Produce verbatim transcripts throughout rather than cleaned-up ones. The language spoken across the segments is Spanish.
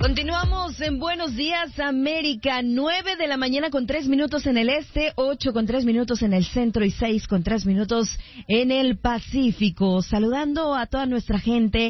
Continuamos en Buenos Días América, nueve de la mañana con tres minutos en el este, ocho con tres minutos en el centro y seis con tres minutos en el Pacífico. Saludando a toda nuestra gente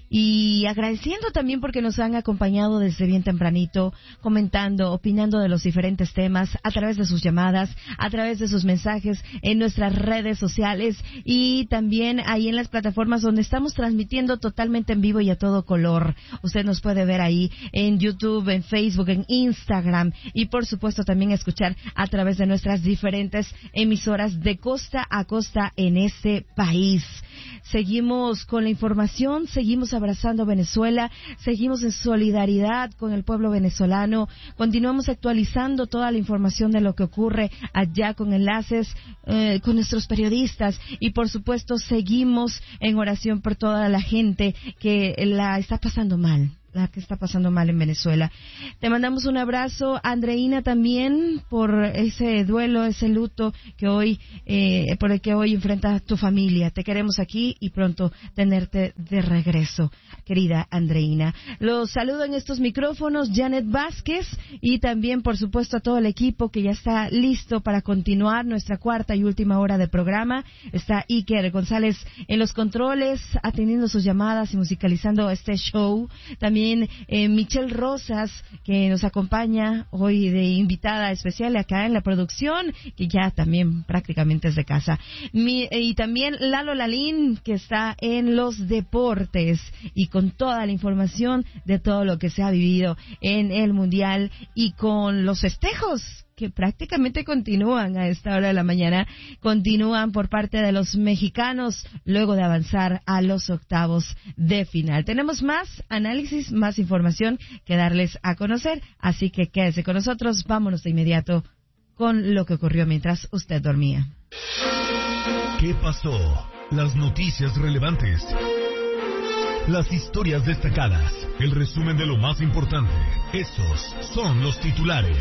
y agradeciendo también porque nos han acompañado desde bien tempranito, comentando, opinando de los diferentes temas a través de sus llamadas, a través de sus mensajes en nuestras redes sociales y también ahí en las plataformas donde estamos transmitiendo totalmente en vivo y a todo color. Usted nos puede ver ahí en YouTube, en Facebook, en Instagram y por supuesto también escuchar a través de nuestras diferentes emisoras de costa a costa en este país. Seguimos con la información, seguimos abrazando a Venezuela, seguimos en solidaridad con el pueblo venezolano, continuamos actualizando toda la información de lo que ocurre allá con enlaces eh, con nuestros periodistas y por supuesto seguimos en oración por toda la gente que la está pasando mal. La que está pasando mal en Venezuela. Te mandamos un abrazo, Andreina, también por ese duelo, ese luto que hoy, eh, por el que hoy enfrenta tu familia. Te queremos aquí y pronto tenerte de regreso, querida Andreina. Los saludo en estos micrófonos, Janet Vázquez, y también, por supuesto, a todo el equipo que ya está listo para continuar nuestra cuarta y última hora de programa. Está Iker González en los controles, atendiendo sus llamadas y musicalizando este show. También Eh, Michelle Rosas, que nos acompaña hoy de invitada especial acá en la producción, que ya también prácticamente es de casa. Mi, eh, y también Lalo Lalín, que está en los deportes y con toda la información de todo lo que se ha vivido en el Mundial y con los festejos que prácticamente continúan a esta hora de la mañana, continúan por parte de los mexicanos luego de avanzar a los octavos de final. Tenemos más análisis, más información que darles a conocer, así que quédese con nosotros, vámonos de inmediato con lo que ocurrió mientras usted dormía. ¿Qué pasó? Las noticias relevantes. Las historias destacadas, el resumen de lo más importante. Esos son los titulares.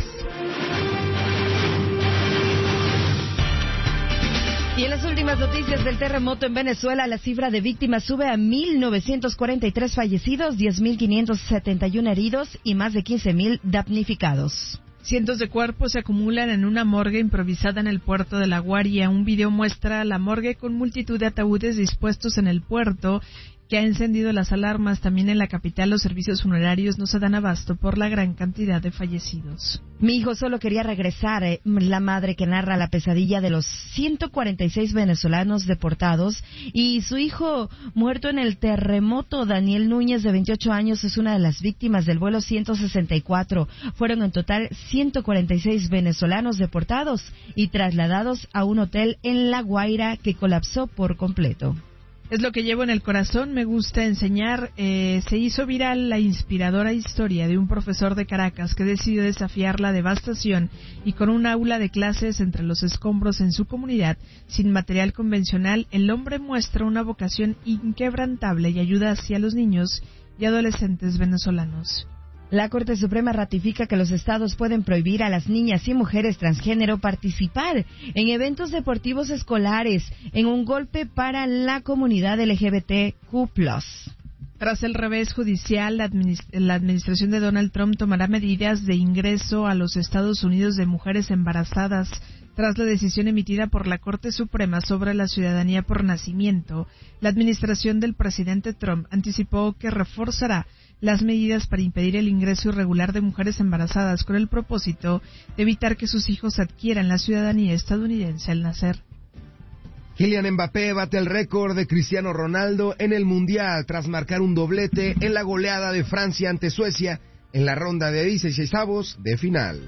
Y en las últimas noticias del terremoto en Venezuela, la cifra de víctimas sube a mil novecientos cuarenta y tres fallecidos, diez mil quinientos setenta y uno heridos y más de quince mil damnificados. Cientos de cuerpos se acumulan en una morgue improvisada en el puerto de La Guaria. Un video muestra la morgue con multitud de ataúdes dispuestos en el puerto, que ha encendido las alarmas. También en la capital los servicios funerarios no se dan abasto por la gran cantidad de fallecidos. Mi hijo solo quería regresar, eh, la madre que narra la pesadilla de los ciento cuarenta y seis venezolanos deportados y su hijo muerto en el terremoto. Daniel Núñez, de veintiocho años, es una de las víctimas del vuelo ciento sesenta y cuatro. Fueron en total ciento cuarenta y seis venezolanos deportados y trasladados a un hotel en La Guaira que colapsó por completo. Es lo que llevo en el corazón, me gusta enseñar. Eh, se hizo viral la inspiradora historia de un profesor de Caracas que decidió desafiar la devastación y con un aula de clases entre los escombros en su comunidad, sin material convencional, el hombre muestra una vocación inquebrantable y ayuda hacia los niños y adolescentes venezolanos. La Corte Suprema ratifica que los estados pueden prohibir a las niñas y mujeres transgénero participar en eventos deportivos escolares en un golpe para la comunidad L G B T Q plus. Tras el revés judicial, la, administ- la administración de Donald Trump tomará medidas de ingreso a los Estados Unidos de mujeres embarazadas tras la decisión emitida por la Corte Suprema sobre la ciudadanía por nacimiento. La administración del presidente Trump anticipó que reforzará las medidas para impedir el ingreso irregular de mujeres embarazadas con el propósito de evitar que sus hijos adquieran la ciudadanía estadounidense al nacer. Kylian Mbappé bate el récord de Cristiano Ronaldo en el Mundial tras marcar un doblete en la goleada de Francia ante Suecia en la ronda de dieciseisavos de final.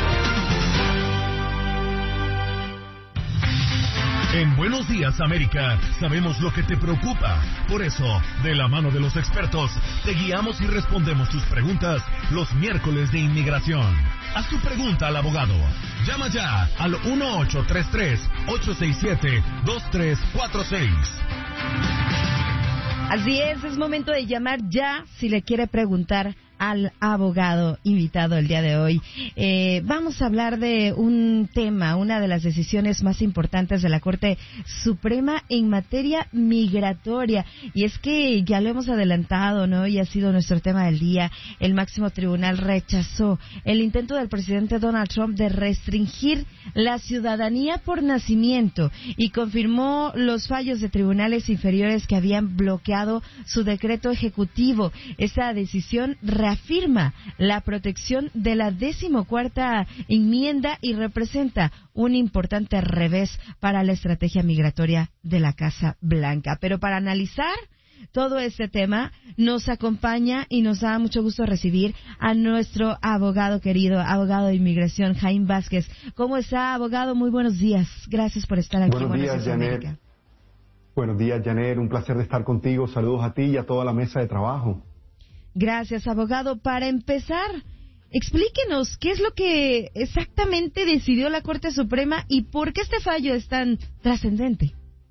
En Buenos Días América sabemos lo que te preocupa. Por eso, de la mano de los expertos, te guiamos y respondemos tus preguntas los miércoles de inmigración. Haz tu pregunta al abogado. Llama ya al uno ocho tres tres, ocho seis siete, dos tres cuatro seis. Así es, es momento de llamar ya si le quiere preguntar al abogado invitado el día de hoy. Eh, vamos a hablar de un tema, una de las decisiones más importantes de la Corte Suprema en materia migratoria. Y es que ya lo hemos adelantado, ¿no? Y ha sido nuestro tema del día. El máximo tribunal rechazó el intento del presidente Donald Trump de restringir la ciudadanía por nacimiento y confirmó los fallos de tribunales inferiores que habían bloqueado su decreto ejecutivo. Esta decisión reafirma la protección de la decimocuarta enmienda y representa un importante revés para la estrategia migratoria de la Casa Blanca. Pero para analizar todo este tema, nos acompaña y nos da mucho gusto recibir a nuestro abogado querido, abogado de inmigración, Jaime Vázquez. ¿Cómo está, abogado? Muy buenos días. Gracias por estar aquí. Buenos días, Janet. Buenos días, Janet. Un placer de estar contigo. Saludos a ti y a toda la mesa de trabajo. Gracias, abogado. Para empezar, explíquenos qué es lo que exactamente decidió la Corte Suprema y por qué este fallo es tan trascendente.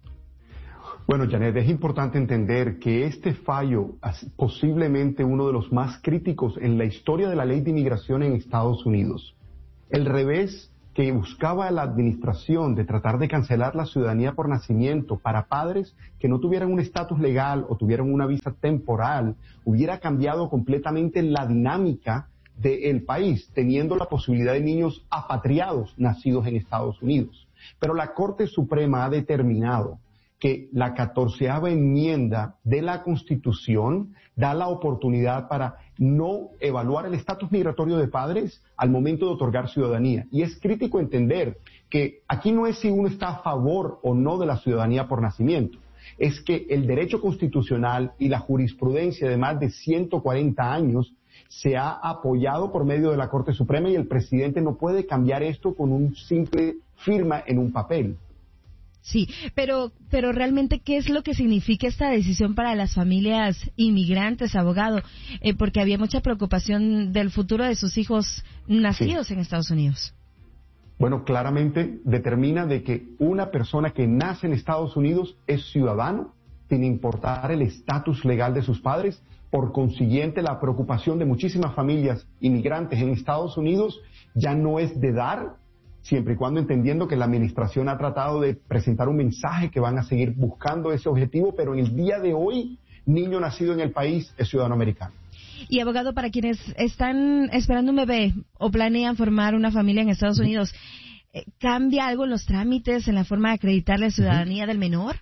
Bueno, Janet, es importante entender que este fallo es posiblemente uno de los más críticos en la historia de la ley de inmigración en Estados Unidos. El revés que buscaba la administración de tratar de cancelar la ciudadanía por nacimiento para padres que no tuvieran un estatus legal o tuvieran una visa temporal, hubiera cambiado completamente la dinámica del país, teniendo la posibilidad de niños apatriados nacidos en Estados Unidos. Pero la Corte Suprema ha determinado que la catorceava enmienda de la Constitución da la oportunidad para no evaluar el estatus migratorio de padres al momento de otorgar ciudadanía. Y es crítico entender que aquí no es si uno está a favor o no de la ciudadanía por nacimiento, es que el derecho constitucional y la jurisprudencia de más de ciento cuarenta años se ha apoyado por medio de la Corte Suprema y el presidente no puede cambiar esto con un simple firma en un papel. Sí, pero pero realmente, ¿qué es lo que significa esta decisión para las familias inmigrantes, abogado? Eh, porque había mucha preocupación del futuro de sus hijos nacidos sí. en Estados Unidos. Bueno, claramente determina de que una persona que nace en Estados Unidos es ciudadano, sin importar el estatus legal de sus padres. Por consiguiente, la preocupación de muchísimas familias inmigrantes en Estados Unidos ya no es de dar, siempre y cuando entendiendo que la administración ha tratado de presentar un mensaje que van a seguir buscando ese objetivo, pero en el día de hoy, niño nacido en el país es ciudadano americano. Y abogado, para quienes están esperando un bebé o planean formar una familia en Estados Unidos, ¿cambia algo en los trámites, en la forma de acreditar la ciudadanía uh-huh. del menor?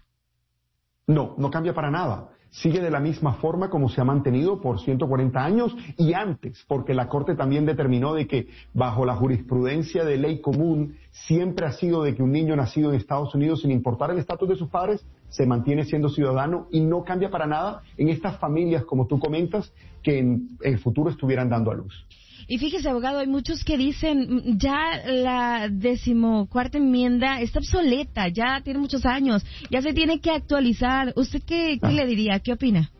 No, no cambia para nada. Sigue de la misma forma como se ha mantenido por ciento cuarenta años y antes, porque la Corte también determinó de que bajo la jurisprudencia de ley común siempre ha sido de que un niño nacido en Estados Unidos, sin importar el estatus de sus padres, se mantiene siendo ciudadano y no cambia para nada en estas familias, como tú comentas, que en el futuro estuvieran dando a luz. Y fíjese, abogado, hay muchos que dicen ya la decimocuarta enmienda está obsoleta, ya tiene muchos años, ya se tiene que actualizar. ¿Usted qué, qué ah. le diría? ¿Qué opina?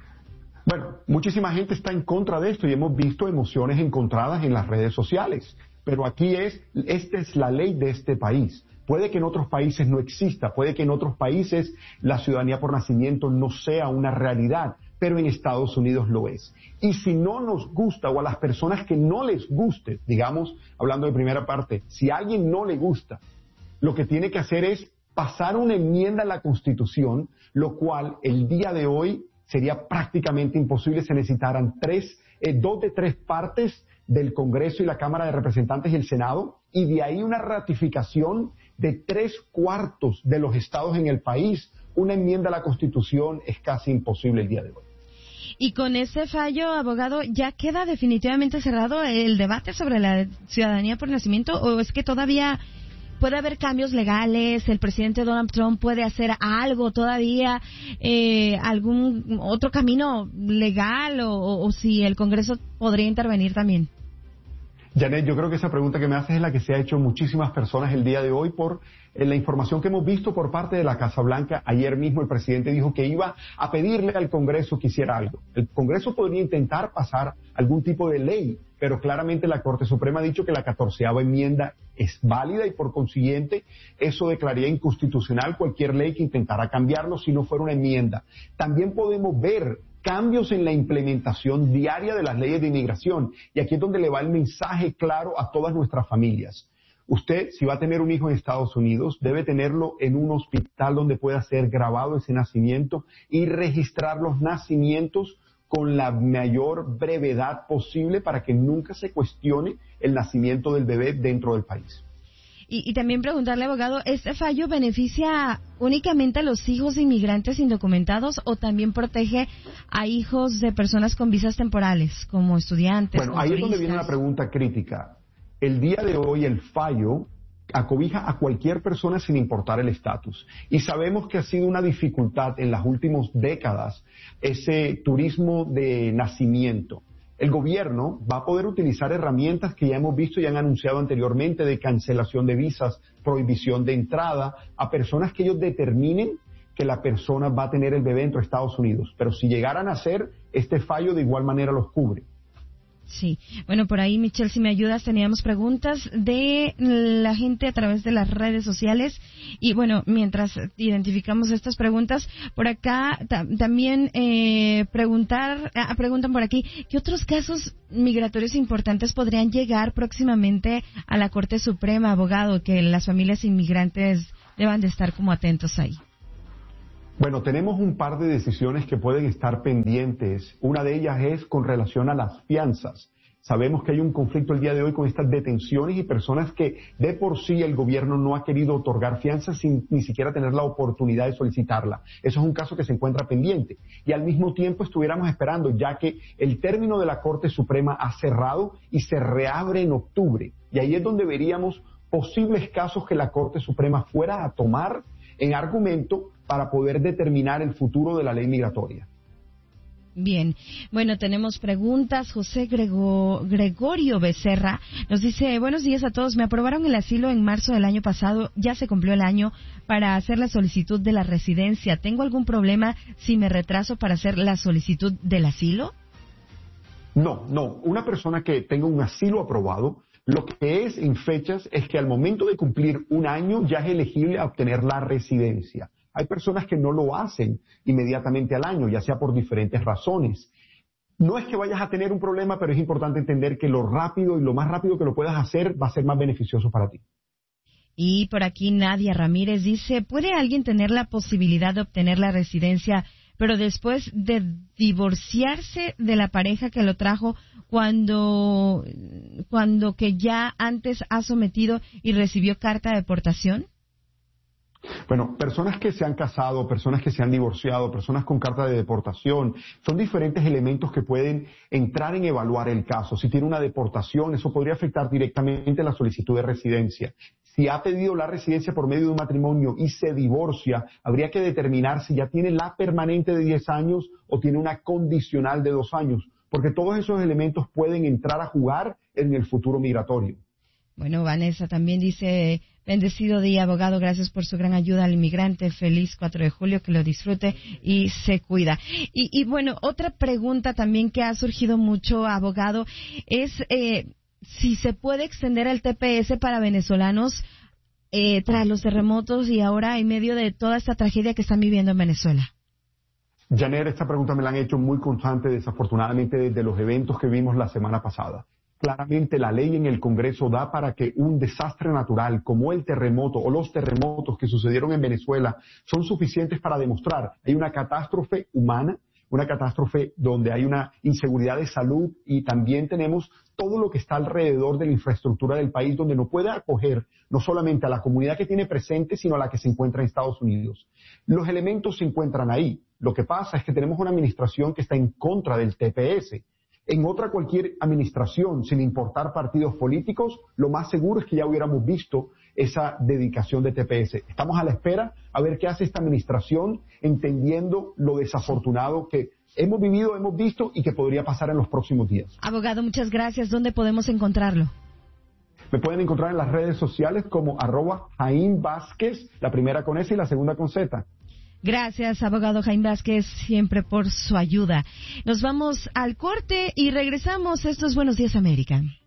Bueno, muchísima gente está en contra de esto y hemos visto emociones encontradas en las redes sociales. Pero aquí es, esta es la ley de este país. Puede que en otros países no exista, puede que en otros países la ciudadanía por nacimiento no sea una realidad, pero en Estados Unidos lo es. Y si no nos gusta, o a las personas que no les guste, digamos, hablando de primera parte, si a alguien no le gusta, lo que tiene que hacer es pasar una enmienda a la Constitución, lo cual el día de hoy sería prácticamente imposible. Se necesitaran tres, eh, dos de tres partes del Congreso y la Cámara de Representantes y el Senado, y de ahí una ratificación de tres cuartos de los estados en el país. Una enmienda a la Constitución es casi imposible el día de hoy. Y con ese fallo, abogado, ¿ya queda definitivamente cerrado el debate sobre la ciudadanía por nacimiento o es que todavía puede haber cambios legales? ¿El presidente Donald Trump puede hacer algo todavía, eh, algún otro camino legal o, o, o si el Congreso podría intervenir también? Janet, yo creo que esa pregunta que me haces es la que se ha hecho muchísimas personas el día de hoy por eh, la información que hemos visto por parte de la Casa Blanca. Ayer mismo el presidente dijo que iba a pedirle al Congreso que hiciera algo. El Congreso podría intentar pasar algún tipo de ley, pero claramente la Corte Suprema ha dicho que la catorceava enmienda es válida y por consiguiente eso declararía inconstitucional cualquier ley que intentara cambiarlo si no fuera una enmienda. También podemos ver cambios en la implementación diaria de las leyes de inmigración. Y aquí es donde le va el mensaje claro a todas nuestras familias. Usted, si va a tener un hijo en Estados Unidos, debe tenerlo en un hospital donde pueda ser grabado ese nacimiento y registrar los nacimientos con la mayor brevedad posible para que nunca se cuestione el nacimiento del bebé dentro del país. Y, y también preguntarle, abogado, ¿este fallo beneficia únicamente a los hijos de inmigrantes indocumentados o también protege a hijos de personas con visas temporales, como estudiantes? Bueno, ahí es donde viene una pregunta crítica. El día de hoy el fallo acobija a cualquier persona sin importar el estatus. Y sabemos que ha sido una dificultad en las últimas décadas ese turismo de nacimiento. El gobierno va a poder utilizar herramientas que ya hemos visto y han anunciado anteriormente de cancelación de visas, prohibición de entrada a personas que ellos determinen que la persona va a tener el bebé dentro de Estados Unidos. Pero si llegaran a hacer, este fallo de igual manera los cubre. Sí, bueno, por ahí, Michelle, si me ayudas, teníamos preguntas de la gente a través de las redes sociales y bueno, mientras identificamos estas preguntas, por acá ta- también eh, preguntar, ah, preguntan por aquí, ¿qué otros casos migratorios importantes podrían llegar próximamente a la Corte Suprema, abogado, que las familias inmigrantes deban de estar como atentos ahí? Bueno, tenemos un par de decisiones que pueden estar pendientes. Una de ellas es con relación a las fianzas. Sabemos que hay un conflicto el día de hoy con estas detenciones y personas que de por sí el gobierno no ha querido otorgar fianzas sin ni siquiera tener la oportunidad de solicitarla. Eso es un caso que se encuentra pendiente. Y al mismo tiempo estuviéramos esperando, ya que el término de la Corte Suprema ha cerrado y se reabre en octubre. Y ahí es donde veríamos posibles casos que la Corte Suprema fuera a tomar en argumento para poder determinar el futuro de la ley migratoria. Bien, bueno, tenemos preguntas. José Grego, Gregorio Becerra nos dice, buenos días a todos, me aprobaron el asilo en marzo del año pasado, ya se cumplió el año para hacer la solicitud de la residencia. ¿Tengo algún problema si me retraso para hacer la solicitud del asilo? No, no, una persona que tenga un asilo aprobado, lo que es en fechas es que al momento de cumplir un año ya es elegible a obtener la residencia. Hay personas que no lo hacen inmediatamente al año, ya sea por diferentes razones. No es que vayas a tener un problema, pero es importante entender que lo rápido y lo más rápido que lo puedas hacer va a ser más beneficioso para ti. Y por aquí Nadia Ramírez dice, ¿puede alguien tener la posibilidad de obtener la residencia, pero después de divorciarse de la pareja que lo trajo cuando, cuando que ya antes ha sometido y recibió carta de deportación? Bueno, personas que se han casado, personas que se han divorciado, personas con carta de deportación, son diferentes elementos que pueden entrar en evaluar el caso. Si tiene una deportación, eso podría afectar directamente la solicitud de residencia. Si ha pedido la residencia por medio de un matrimonio y se divorcia, habría que determinar si ya tiene la permanente de diez años o tiene una condicional de dos años, porque todos esos elementos pueden entrar a jugar en el futuro migratorio. Bueno, Vanessa también dice, bendecido día, abogado, gracias por su gran ayuda al inmigrante, feliz cuatro de julio, que lo disfrute y se cuida. Y, y bueno, otra pregunta también que ha surgido mucho, abogado, es eh, si se puede extender el T P S para venezolanos eh, tras los terremotos y ahora en medio de toda esta tragedia que están viviendo en Venezuela. Janet, esta pregunta me la han hecho muy constante, desafortunadamente, desde los eventos que vimos la semana pasada. Claramente la ley en el Congreso da para que un desastre natural como el terremoto o los terremotos que sucedieron en Venezuela son suficientes para demostrar hay una catástrofe humana, una catástrofe donde hay una inseguridad de salud y también tenemos todo lo que está alrededor de la infraestructura del país donde no puede acoger no solamente a la comunidad que tiene presente, sino a la que se encuentra en Estados Unidos. Los elementos se encuentran ahí. Lo que pasa es que tenemos una administración que está en contra del T P S. En otra cualquier administración, sin importar partidos políticos, lo más seguro es que ya hubiéramos visto esa dedicación de T P S. Estamos a la espera a ver qué hace esta administración, entendiendo lo desafortunado que hemos vivido, hemos visto y que podría pasar en los próximos días. Abogado, muchas gracias. ¿Dónde podemos encontrarlo? Me pueden encontrar en las redes sociales como arroba Jaime Vázquez, la primera con S y la segunda con Z. Gracias, abogado Jaime Vázquez, siempre por su ayuda. Nos vamos al corte y regresamos. Esto es Buenos Días, América.